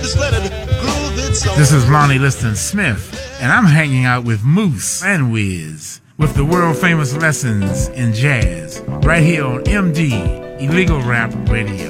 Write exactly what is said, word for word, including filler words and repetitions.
Just let it groove its own. This is Lonnie Liston Smith, and I'm hanging out with Moose and Wiz with the world-famous Lessons in Jazz right here on M D Illegal Rap Radio.